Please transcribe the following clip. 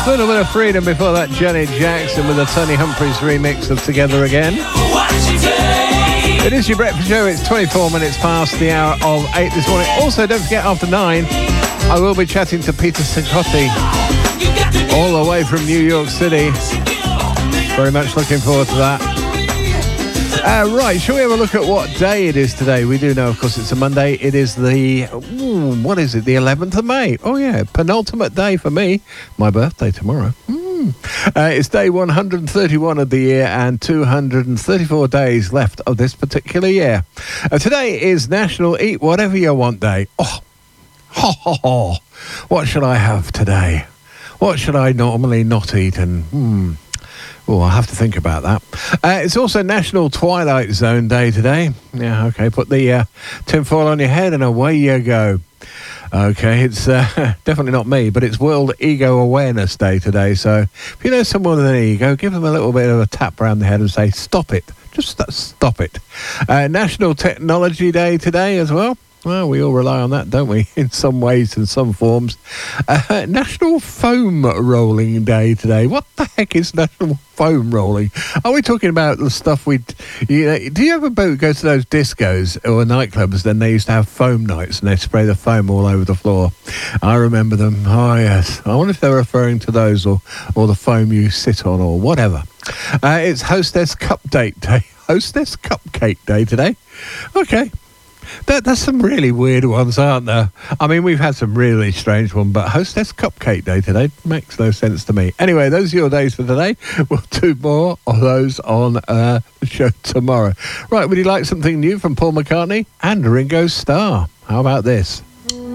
A little bit of Freedom before that, Janet Jackson with a Tony Humphries remix of Together Again. It is your breakfast show. It's 24 minutes past the hour of 8 this morning. Also, don't forget, after 9, I will be chatting to Peter Cincotti all the way from New York City. Very much looking forward to that. Right, shall we have a look at what day it is today? We do know, of course, it's a Monday. It is the, what is it, the 11th of May. Oh, yeah, penultimate day for me. My birthday tomorrow. It's day 131 of the year and 234 days left of this particular year. Today is National Eat Whatever You Want Day. Oh, what should I have today? What should I normally not eat? And, I'll have to think about that. It's also National Twilight Zone Day today. Yeah, okay, put the tinfoil on your head and away you go. Okay, it's definitely not me, but it's World Ego Awareness Day today. So if you know someone with an ego, give them a little bit of a tap around the head and say, stop it. Just stop it. National Technology Day today as well. Well, we all rely on that, don't we? In some ways, in some forms. National Foam Rolling Day today. What the heck is National Foam Rolling? Are we talking about the stuff do you ever go to those discos or nightclubs? Then they used to have foam nights and they spray the foam all over the floor. I remember them. Oh, yes. I wonder if they're referring to those or the foam you sit on or whatever. It's Hostess Cupcake Day. Hostess Cupcake Day today. Okay. There's some really weird ones, aren't there? I mean, we've had some really strange ones, but Hostess Cupcake Day today makes no sense to me. Anyway, those are your days for today. We'll do more of those on the show tomorrow. Right, would you like something new from Paul McCartney and Ringo Starr? How about this?